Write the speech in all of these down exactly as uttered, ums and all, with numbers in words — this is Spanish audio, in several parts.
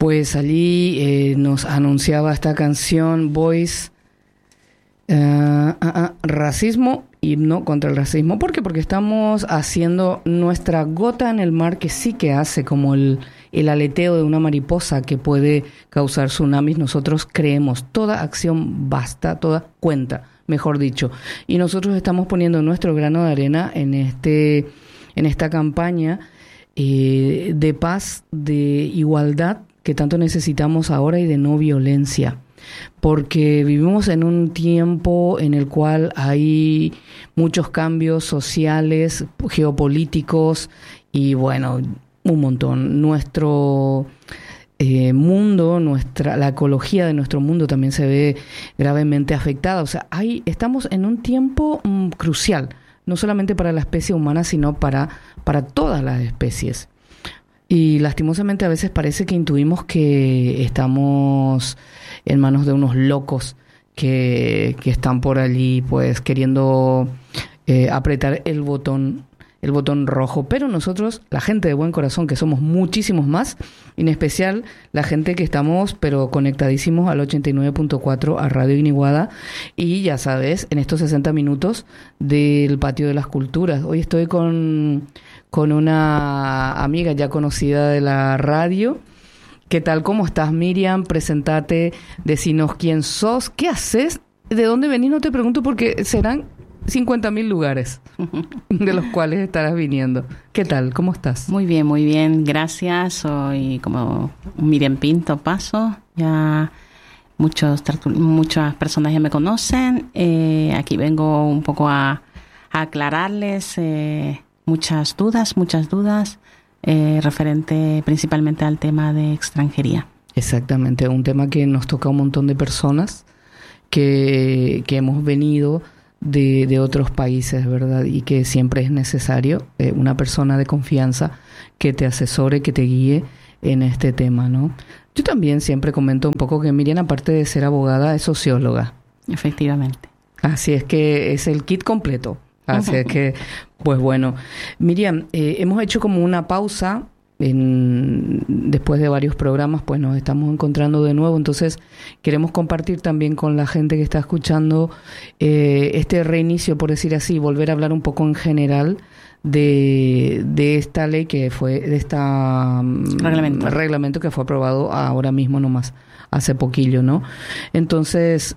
Pues allí eh, nos anunciaba esta canción Voice, uh, uh, uh, racismo, himno contra el racismo. ¿Por qué? Porque estamos haciendo nuestra gota en el mar, que sí que hace como el, el aleteo de una mariposa que puede causar tsunamis. Nosotros creemos, toda acción basta, toda cuenta, mejor dicho. Y nosotros estamos poniendo nuestro grano de arena en este, en esta campaña eh, de paz, de igualdad, que tanto necesitamos ahora, y de no violencia, porque vivimos en un tiempo en el cual hay muchos cambios sociales, geopolíticos y bueno, un montón. Nuestro eh, mundo, nuestra la ecología de nuestro mundo también se ve gravemente afectada. O sea, hay, estamos en un tiempo mm, crucial, no solamente para la especie humana, sino para, para todas las especies. Y lastimosamente a veces parece que intuimos que estamos en manos de unos locos que, que están por allí pues queriendo eh, apretar el botón, el botón rojo. Pero nosotros, la gente de buen corazón, que somos muchísimos más, en especial la gente que estamos pero conectadísimos al ochenta y nueve punto cuatro a Radio Iniguada, y ya sabes, en estos sesenta minutos del Patio de las Culturas. Hoy estoy con... con una amiga ya conocida de la radio. ¿Qué tal? ¿Cómo estás, Miriam? Presentate, decinos quién sos, qué haces, de dónde venís, no te pregunto porque serán cincuenta mil lugares de los cuales estarás viniendo. ¿Qué tal? ¿Cómo estás? Muy bien, muy bien, gracias. Soy como Miriam Pinto Paso, ya muchos muchas personas ya me conocen. Eh, aquí vengo un poco a, a aclararles eh, muchas dudas, muchas dudas, eh, referente principalmente al tema de extranjería. Exactamente, un tema que nos toca a un montón de personas que, que hemos venido de, de otros países, ¿verdad? Y que siempre es necesario eh, una persona de confianza que te asesore, que te guíe en este tema, ¿no? Yo también siempre comento un poco que Miriam, aparte de ser abogada, es socióloga. Efectivamente. Así es que es el kit completo. Así es que, pues bueno, Miriam, eh, hemos hecho como una pausa en, después de varios programas, pues nos estamos encontrando de nuevo, entonces queremos compartir también con la gente que está escuchando eh, este reinicio, por decir así, volver a hablar un poco en general de, de esta ley que fue, de esta reglamento. reglamento que fue aprobado ahora mismo nomás, hace poquillo, ¿no? Entonces,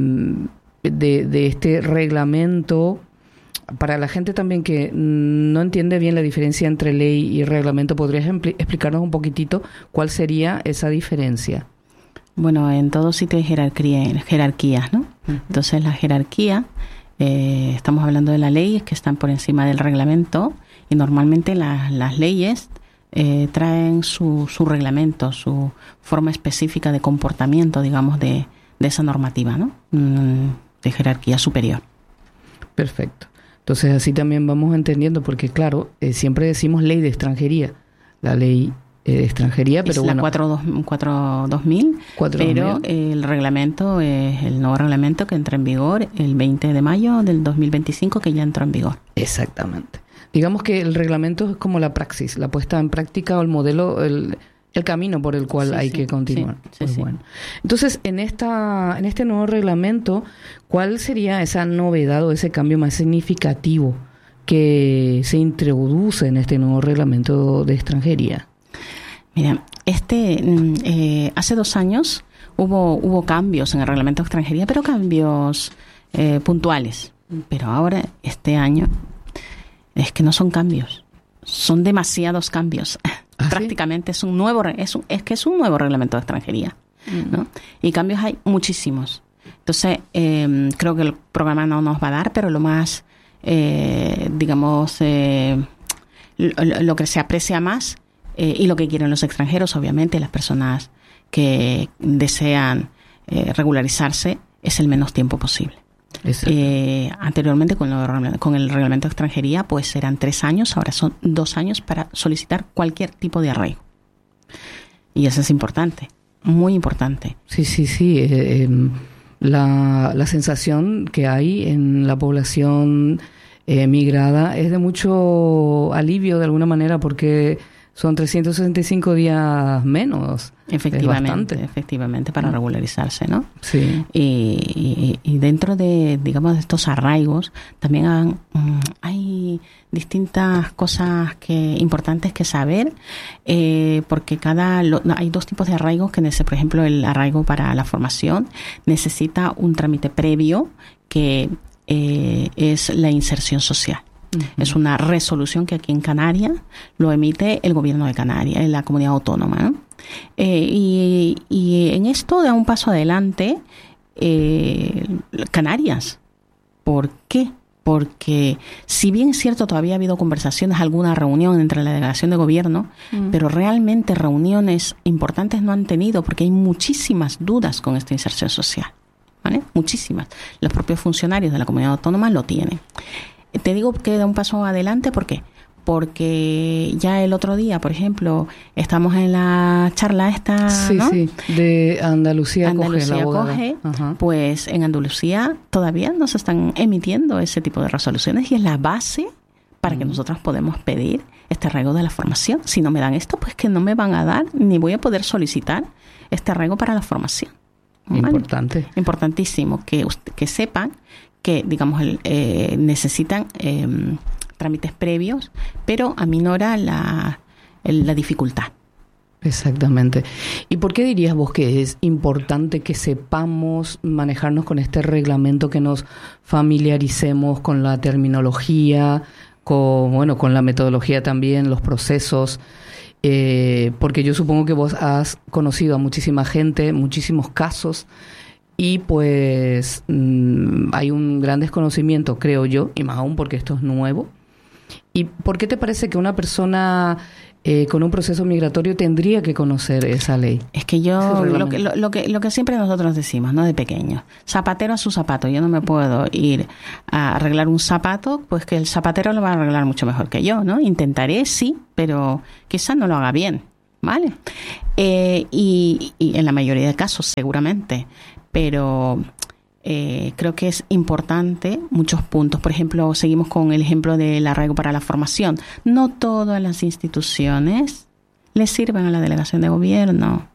de, de este reglamento, para la gente también que no entiende bien la diferencia entre ley y reglamento, ¿podrías empl- explicarnos un poquitito cuál sería esa diferencia? Bueno, en todo sitio hay jerarquía, jerarquías, ¿no? Uh-huh. Entonces, la jerarquía, eh, estamos hablando de las leyes que están por encima del reglamento, y normalmente la, las leyes eh, traen su, su reglamento, su forma específica de comportamiento, digamos, de, de esa normativa, ¿no? Mm, de jerarquía superior. Perfecto. Entonces así también vamos entendiendo, porque claro, eh, siempre decimos ley de extranjería, la ley eh, de extranjería, pero es bueno. la cuatro dos mil, pero el reglamento es el nuevo reglamento que entra en vigor el veinte de mayo del dos mil veinticinco, que ya entró en vigor. Exactamente. Digamos que el reglamento es como la praxis, la puesta en práctica o el modelo, el, el camino por el cual sí, hay sí, que continuar. Sí, pues sí, bueno. Entonces, en esta, en este nuevo reglamento, ¿cuál sería esa novedad o ese cambio más significativo que se introduce en este nuevo reglamento de extranjería? Mira, este eh, hace dos años hubo hubo cambios en el reglamento de extranjería, pero cambios eh, puntuales. Pero ahora, este año, es que no son cambios, son demasiados cambios. ¿Ah, prácticamente sí? es un nuevo es, un, es que es un nuevo reglamento de extranjería, uh-huh. ¿no? Y cambios hay muchísimos. Entonces eh, creo que el programa no nos va a dar, pero lo más eh, digamos eh, lo, lo que se aprecia más eh, y lo que quieren los extranjeros, obviamente las personas que desean eh, regularizarse, es el menos tiempo posible. Eh, anteriormente con, lo, con el reglamento de extranjería pues eran tres años, ahora son dos años para solicitar cualquier tipo de arraigo, y eso es importante, muy importante. Sí, sí, sí. Eh, eh, la, la sensación que hay en la población eh, migrada es de mucho alivio de alguna manera, porque son trescientos sesenta y cinco días menos. Efectivamente, efectivamente, para regularizarse, ¿no? Sí. Y, y, y dentro de, digamos, de estos arraigos, también han, um, hay distintas cosas que importantes que saber, eh, porque cada lo, no, hay dos tipos de arraigos que, por ejemplo, el arraigo para la formación necesita un trámite previo que eh, es la inserción social. Uh-huh. Es una resolución que aquí en Canarias lo emite el gobierno de Canarias, en la comunidad autónoma, ¿no? Eh, y, y en esto da un paso adelante eh, Canarias. ¿Por qué? Porque si bien es cierto todavía ha habido conversaciones, alguna reunión entre la delegación de gobierno, mm. pero realmente reuniones importantes no han tenido porque hay muchísimas dudas con esta inserción social, ¿vale? Muchísimas. Los propios funcionarios de la comunidad autónoma lo tienen. Te digo que da un paso adelante, ¿por qué? Porque ya el otro día, por ejemplo, estamos en la charla esta, sí, ¿no? Sí, de Andalucía, Andalucía coge, la coge pues en Andalucía todavía no se están emitiendo ese tipo de resoluciones y es la base para mm. que nosotros podamos pedir este arraigo de la formación. Si no me dan esto, pues que no me van a dar ni voy a poder solicitar este arraigo para la formación. ¿Vale? Importante. Importantísimo que, que sepan que, digamos, el, eh, necesitan eh, trámites previos, pero aminora la, el, la dificultad. Exactamente. ¿Y por qué dirías vos que es importante que sepamos manejarnos con este reglamento, que nos familiaricemos con la terminología, con, bueno, con la metodología también, los procesos? Eh, porque yo supongo que vos has conocido a muchísima gente, muchísimos casos, y pues mmm, hay un gran desconocimiento, creo yo, y más aún porque esto es nuevo. ¿Y por qué te parece que una persona eh, con un proceso migratorio tendría que conocer esa ley? Es que yo, lo que, lo, lo que lo que siempre nosotros decimos, ¿no? De pequeños, zapatero a su zapato. Yo no me puedo ir a arreglar un zapato, pues que el zapatero lo va a arreglar mucho mejor que yo, ¿no? Intentaré, sí, pero quizás no lo haga bien, ¿vale? Eh, y, y en la mayoría de casos, seguramente, pero... Eh, creo que es importante muchos puntos. Por ejemplo, seguimos con el ejemplo del arraigo para la formación. No todas las instituciones le sirven a la delegación de gobierno.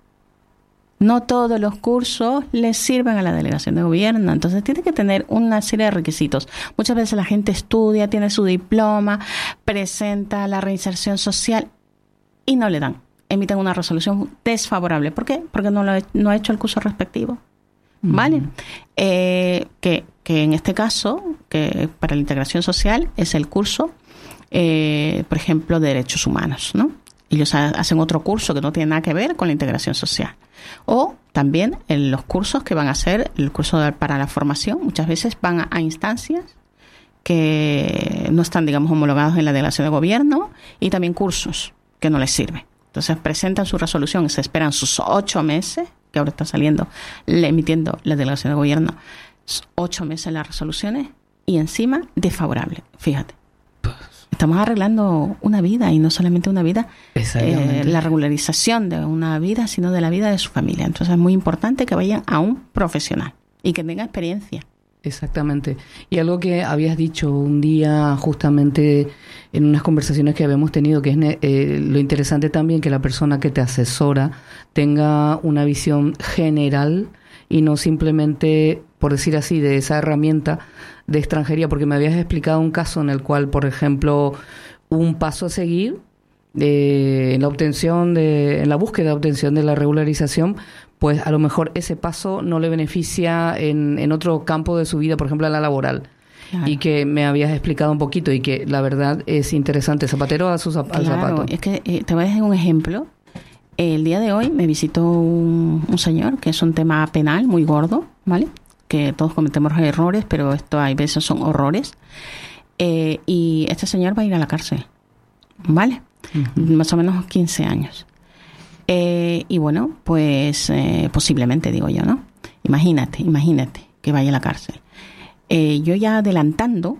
No todos los cursos le sirven a la delegación de gobierno. Entonces tiene que tener una serie de requisitos. Muchas veces la gente estudia, tiene su diploma, presenta la reinserción social y no le dan. Emiten una resolución desfavorable. ¿Por qué? Porque no, lo he, no ha hecho el curso respectivo. ¿Vale? Uh-huh. Eh, que, que en este caso, que para la integración social es el curso, eh, por ejemplo, de derechos humanos, ¿no? Ellos ha, hacen otro curso que no tiene nada que ver con la integración social. O también en los cursos que van a hacer, el curso de, para la formación, muchas veces van a, a instancias que no están, digamos, homologados en la delegación de gobierno, y también cursos que no les sirven. Entonces presentan su resolución y se esperan sus ocho meses, que ahora está saliendo, le, emitiendo la delegación de gobierno, ocho meses las resoluciones y encima desfavorable. Fíjate. Estamos arreglando una vida, y no solamente una vida, eh, la regularización de una vida, sino de la vida de su familia. Entonces es muy importante que vayan a un profesional y que tenga experiencia. Exactamente. Y algo que habías dicho un día justamente en unas conversaciones que habíamos tenido, que es eh, lo interesante también que la persona que te asesora tenga una visión general y no simplemente, por decir así, de esa herramienta de extranjería, porque me habías explicado un caso en el cual, por ejemplo, un paso a seguir eh, en la obtención de, en la búsqueda de obtención de la regularización, pues a lo mejor ese paso no le beneficia en, en otro campo de su vida, por ejemplo, en la laboral. Claro. Y que me habías explicado un poquito y que la verdad es interesante. Zapatero a su zap- al claro, zapato. Es que eh, te voy a dar un ejemplo. El día de hoy me visitó un, un señor, que es un tema penal muy gordo, ¿vale? Que todos cometemos errores, pero esto hay veces son horrores. Eh, y este señor va a ir a la cárcel, ¿vale? Uh-huh. Más o menos quince años. Eh, y bueno, pues eh, posiblemente, digo yo, ¿no? Imagínate, imagínate que vaya a la cárcel. Eh, yo ya adelantando,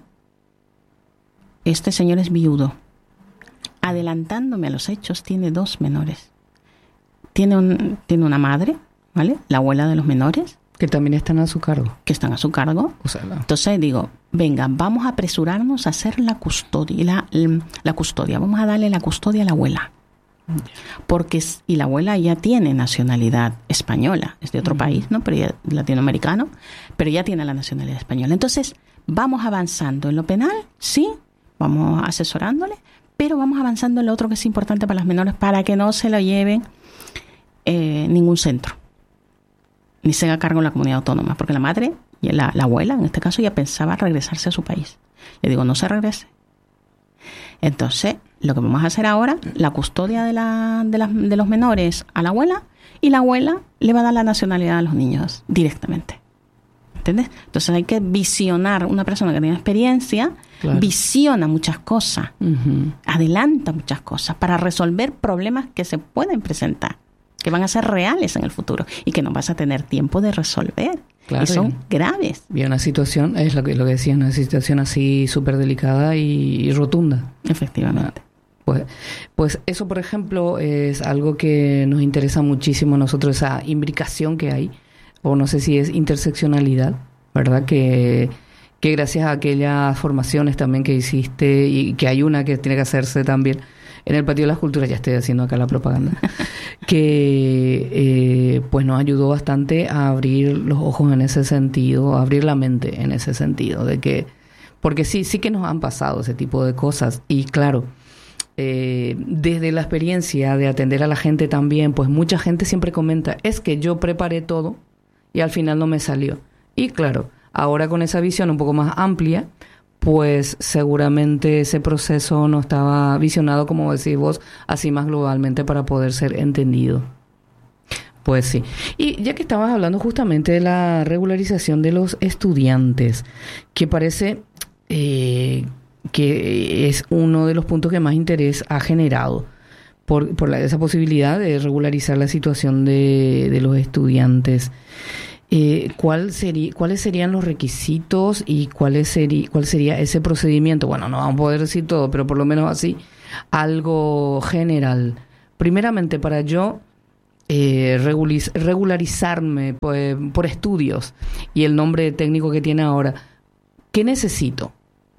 este señor es viudo. Adelantándome a los hechos, tiene dos menores. Tiene, un, tiene una madre, ¿vale? La abuela de los menores. Que también están a su cargo. Que están a su cargo. O sea, la... Entonces digo, venga, vamos a apresurarnos a hacer la custodia, la, la custodia. Vamos a darle la custodia a la abuela. Porque, y la abuela ya tiene nacionalidad española, es de otro uh-huh. país, ¿no? Pero ya, latinoamericano, pero ya tiene la nacionalidad española. Entonces, vamos avanzando en lo penal, sí, vamos asesorándole, pero vamos avanzando en lo otro que es importante para las menores, para que no se lo lleven eh, ningún centro, ni se haga cargo en la comunidad autónoma, porque la madre, y la, la abuela, en este caso, ya pensaba regresarse a su país. Le digo, no se regrese. Entonces, lo que vamos a hacer ahora, la custodia de, la, de, la, de los menores a la abuela, y la abuela le va a dar la nacionalidad a los niños directamente. ¿Entiendes? Entonces hay que visionar. Una persona que tiene experiencia, claro. visiona muchas cosas, uh-huh. adelanta muchas cosas para resolver problemas que se pueden presentar, que van a ser reales en el futuro y que no vas a tener tiempo de resolver. Claro, y son graves. Y una situación, es lo que, lo que decía, una situación así súper delicada y, y rotunda. Efectivamente. Pues, pues eso, por ejemplo, es algo que nos interesa muchísimo a nosotros, esa imbricación que hay, o no sé si es interseccionalidad, ¿verdad? Que, que gracias a aquellas formaciones también que hiciste, y que hay una que tiene que hacerse también en el Patio de las Culturas, ya estoy haciendo acá la propaganda, que eh, pues nos ayudó bastante a abrir los ojos en ese sentido, a abrir la mente en ese sentido, de que, porque sí, sí que nos han pasado ese tipo de cosas, y claro, eh, desde la experiencia de atender a la gente también, pues mucha gente siempre comenta, es que yo preparé todo y al final no me salió. Y claro, ahora con esa visión un poco más amplia, pues seguramente ese proceso no estaba visionado, como decís vos, así más globalmente para poder ser entendido. Pues sí. Y ya que estabas hablando justamente de la regularización de los estudiantes, que parece eh, que es uno de los puntos que más interés ha generado por, por la, esa posibilidad de regularizar la situación de, de los estudiantes. Eh, ¿cuál sería, ¿Cuáles serían los requisitos y cuál sería, cuál sería ese procedimiento? Bueno, no vamos a poder decir todo, pero por lo menos así, algo general. Primeramente, para yo eh, reguliz, regularizarme pues, por estudios y el nombre técnico que tiene ahora, ¿qué necesito?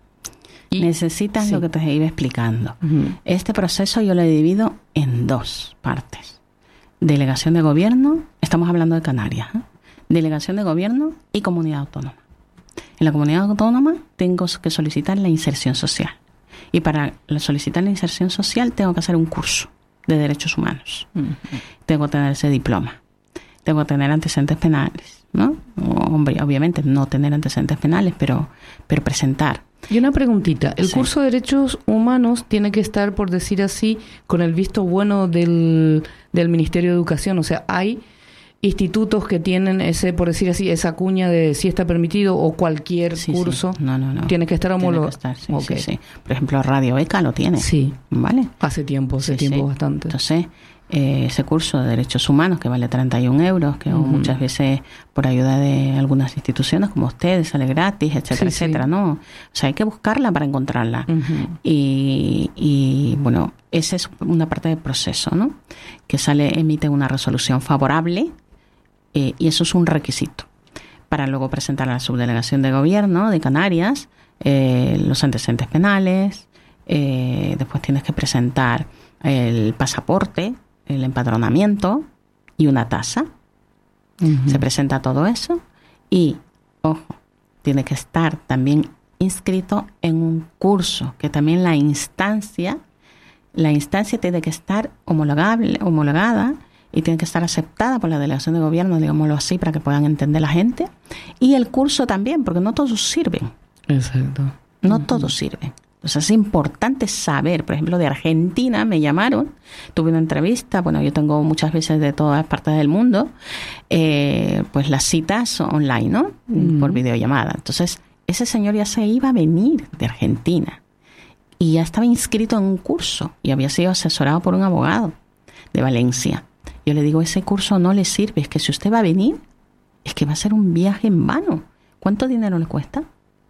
Y, Necesitas sí. lo que te iba explicando. Uh-huh. Este proceso yo lo he dividido en dos partes. Delegación de gobierno, estamos hablando de Canarias, ¿eh? Delegación de gobierno y comunidad autónoma. En la comunidad autónoma tengo que solicitar la inserción social. Y para solicitar la inserción social tengo que hacer un curso de derechos humanos. Uh-huh. Tengo que tener ese diploma. Tengo que tener antecedentes penales, ¿no? Hombre, obviamente no tener antecedentes penales, pero, pero presentar. Y una preguntita. El sí. curso de derechos humanos tiene que estar, por decir así, con el visto bueno del, del Ministerio de Educación. O sea, hay institutos que tienen ese, por decir así, esa cuña de si está permitido o cualquier sí, curso. Sí. No, no, no. Tiene que estar homologado. Sí, okay. sí, sí. Por ejemplo, Radio ECA lo tiene. Sí. ¿Vale? Hace tiempo, hace sí, tiempo sí. bastante. Entonces, eh, ese curso de derechos humanos que vale treinta y un euros, que uh-huh. muchas veces por ayuda de algunas instituciones como ustedes sale gratis, etcétera, sí, etcétera, sí. ¿no? O sea, hay que buscarla para encontrarla. Uh-huh. Y, y, bueno, esa es una parte del proceso, ¿no? Que sale, emite una resolución favorable. Eh, y eso es un requisito para luego presentar a la subdelegación de gobierno de Canarias eh, los antecedentes penales, eh, después tienes que presentar el pasaporte, el empadronamiento y una tasa. Uh-huh. Se presenta todo eso y, ojo, tiene que estar también inscrito en un curso, que también la instancia, la instancia tiene que estar homologable, homologada y tiene que estar aceptada por la delegación de gobierno, digámoslo así, para que puedan entender la gente. Y el curso también, porque no todos sirven. Exacto. No uh-huh. todos sirven. Entonces es importante saber, por ejemplo, de Argentina me llamaron, tuve una entrevista, bueno, yo tengo muchas veces de todas partes del mundo, eh, pues las citas online, ¿no? Uh-huh. Por videollamada. Entonces, ese señor ya se iba a venir de Argentina y ya estaba inscrito en un curso y había sido asesorado por un abogado de Valencia. Yo le digo, ese curso no le sirve, es que si usted va a venir, es que va a ser un viaje en vano. ¿Cuánto dinero le cuesta?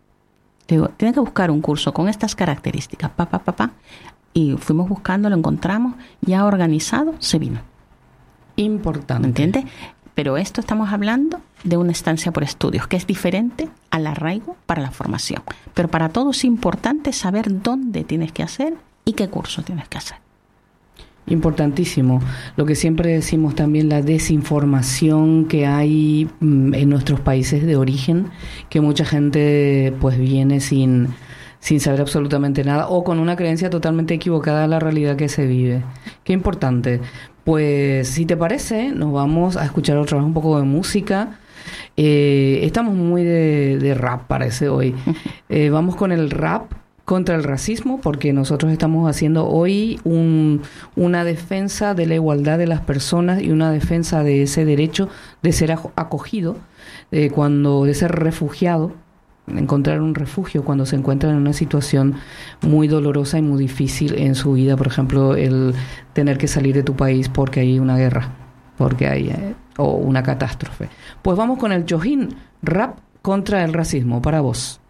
Le digo, tiene que buscar un curso con estas características, pa, pa, pa, pa. Y fuimos buscando, lo encontramos, ya organizado, se vino. Importante. ¿Entiendes? Pero esto estamos hablando de una estancia por estudios, que es diferente al arraigo para la formación. Pero para todo es importante saber dónde tienes que hacer y qué curso tienes que hacer. Importantísimo. Lo que siempre decimos también, la desinformación que hay mm, en nuestros países de origen, que mucha gente pues viene sin, sin saber absolutamente nada o con una creencia totalmente equivocada de la realidad que se vive. Qué importante. Pues si te parece, nos vamos a escuchar otra vez un poco de música. Eh, estamos muy de, de rap, parece hoy. Eh, vamos con el rap contra el racismo, porque nosotros estamos haciendo hoy un, una defensa de la igualdad de las personas y una defensa de ese derecho de ser acogido, eh, cuando de ser refugiado, encontrar un refugio cuando se encuentran en una situación muy dolorosa y muy difícil en su vida, por ejemplo, el tener que salir de tu país porque hay una guerra, porque hay eh, o una catástrofe. Pues vamos con el Chojín, rap contra el racismo, para vos.